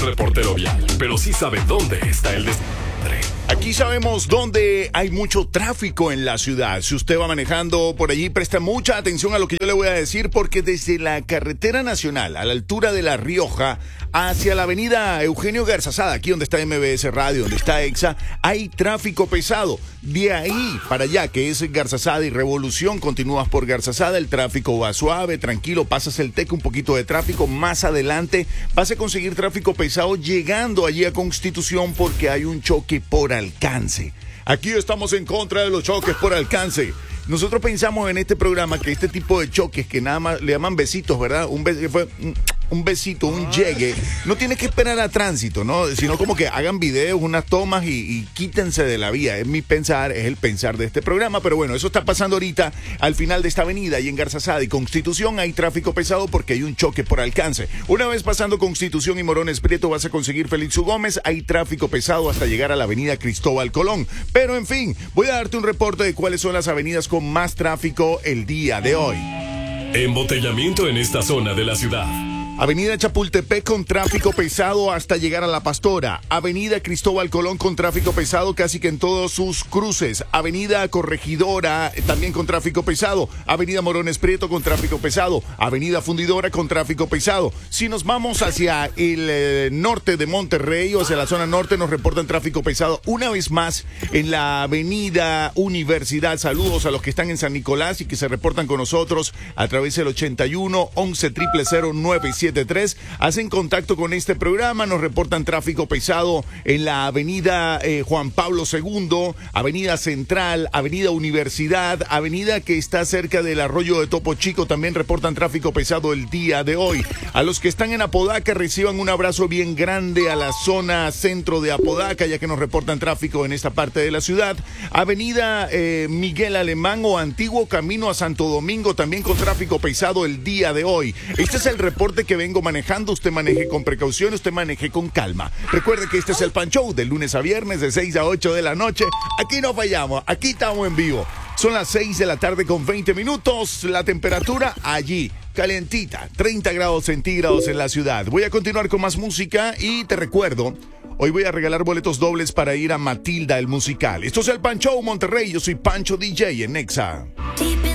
reportero vial, pero sí sabe dónde está el desmadre. Aquí sabemos dónde hay mucho tráfico en la ciudad. Si usted va manejando por allí, presta mucha atención a lo que yo le voy a decir, porque desde la carretera nacional a la altura de La Rioja hacia la avenida Eugenio Garzazada, aquí donde está MBS Radio, donde está EXA, hay tráfico pesado. De ahí para allá, que es Garzazada y Revolución, continúas por Garzazada, el tráfico va suave, tranquilo, pasas el TEC, un poquito de tráfico. Más adelante vas a conseguir tráfico pesado llegando allí a Constitución, porque hay un choque por alcance. Aquí estamos en contra de los choques por alcance. Nosotros pensamos en este programa que este tipo de choques, que nada más le llaman besitos, ¿verdad? Un besito, un llegue, no tiene que esperar a tránsito, ¿no? Sino como que hagan videos, unas tomas y quítense de la vía. Es mi pensar, es el pensar de este programa, pero bueno, eso está pasando ahorita al final de esta avenida, y en Garzazada y Constitución hay tráfico pesado porque hay un choque por alcance. Una vez pasando Constitución y Morones Prieto vas a conseguir Félix U. Gómez, hay tráfico pesado hasta llegar a la avenida Cristóbal Colón. Pero en fin, voy a darte un reporte de cuáles son las avenidas con más tráfico el día de hoy. Embotellamiento en esta zona de la ciudad. Avenida Chapultepec con tráfico pesado hasta llegar a La Pastora. Avenida Cristóbal Colón con tráfico pesado casi que en todos sus cruces. Avenida Corregidora también con tráfico pesado. Avenida Morones Prieto con tráfico pesado. Avenida Fundidora con tráfico pesado. Si nos vamos hacia el norte de Monterrey o hacia la zona norte, nos reportan tráfico pesado una vez más en la Avenida Universidad. Saludos a los que están en San Nicolás y que se reportan con nosotros a través del 81 11 000 973. Hacen contacto con este programa, nos reportan tráfico pesado en la avenida Juan Pablo II, avenida Central, avenida Universidad, avenida que está cerca del arroyo de Topo Chico, también reportan tráfico pesado el día de hoy. A los que están en Apodaca, reciban un abrazo bien grande a la zona centro de Apodaca, ya que nos reportan tráfico en esta parte de la ciudad. Avenida Miguel Alemán o Antiguo Camino a Santo Domingo, también con tráfico pesado el día de hoy. Este es el reporte que vengo manejando. Usted maneje con precaución, usted maneje con calma. Recuerde que este es el Pan Show de lunes a viernes de 6 a 8 de la noche. Aquí no fallamos, aquí estamos en vivo. Son las 6 de la tarde con 20 minutos. La temperatura allí, calientita, 30 grados centígrados en la ciudad. Voy a continuar con más música y te recuerdo, hoy voy a regalar boletos dobles para ir a Matilda el musical. Esto es el Pan Show Monterrey. Yo soy Pancho DJ en Nexa.